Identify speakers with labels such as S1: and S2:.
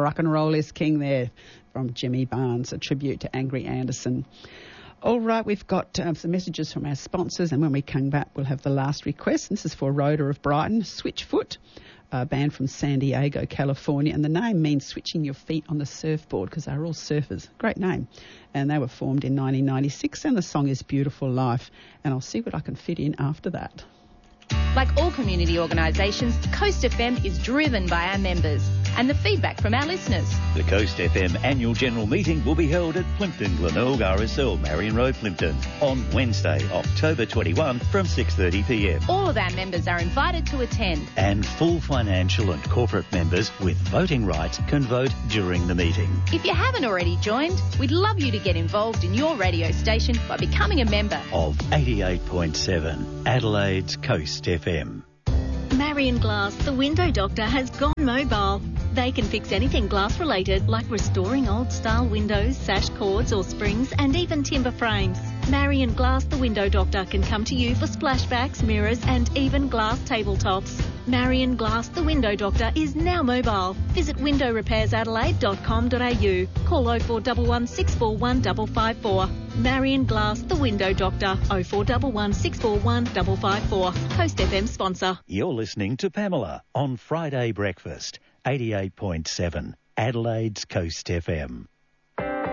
S1: Rock and Roll is King there from Jimmy Barnes, a tribute to Angry Anderson. All right, we've got some messages from our sponsors, and when we come back, we'll have the last request. This is for Rhoda of Brighton, Switchfoot, a band from San Diego, California, and the name means switching your feet on the surfboard because they're all surfers. Great name. And they were formed in 1996, and the song is Beautiful Life, and I'll see what I can fit in after that.
S2: Like all community organisations, Coast FM is driven by our members and the feedback from our listeners.
S3: The Coast FM annual general meeting will be held at Plympton Glenelg RSL, Marion Road, Plympton, on Wednesday, October 21 from 6:30pm.
S2: All of our members are invited to attend.
S3: And full financial and corporate members with voting rights can vote during the meeting.
S2: If you haven't already joined, we'd love you to get involved in your radio station by becoming a member
S3: of 88.7 Adelaide's Coast FM.
S4: Marion Glass, the window doctor, has gone mobile. They can fix anything glass-related, like restoring old-style windows, sash cords or springs, and even timber frames. Marion Glass, the window doctor, can come to you for splashbacks, mirrors, and even glass tabletops. Marion Glass, the window doctor, is now mobile. Visit windowrepairsadelaide.com.au. Call 0411 641 554. Marion Glass, the window doctor, 0411 641 554. Coast FM sponsor.
S3: You're listening to Pamela on Friday Breakfast, 88.7 Adelaide's Coast FM.